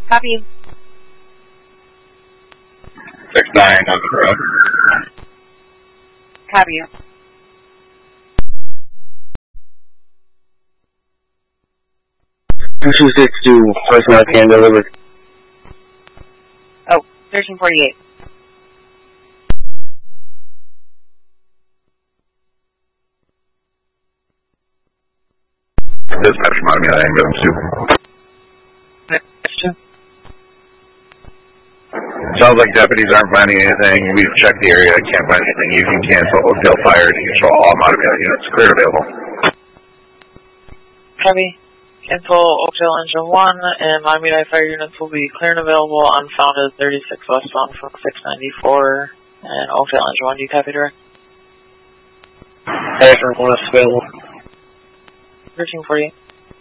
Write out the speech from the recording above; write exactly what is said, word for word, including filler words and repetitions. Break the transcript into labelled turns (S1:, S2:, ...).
S1: Copy you.
S2: six nine on the road.
S1: Copy you.
S3: two two six two, personnel can deliver.
S1: Oh, thirteen forty-eight.
S2: Dispatch Miami, I ambulance two. Sounds like deputies aren't finding anything. We've checked the area, can't find anything. You can cancel Oakdale Fire to control all Miami units. Clear available.
S4: Copy. Cancel Oakdale Engine one, and Miami Fire units will be clear and available on Founded thirty-six westbound from six ninety-four, and Oakdale Engine one. Do you copy direct?
S3: Harrison one is available.
S4: thirteen forty-eight.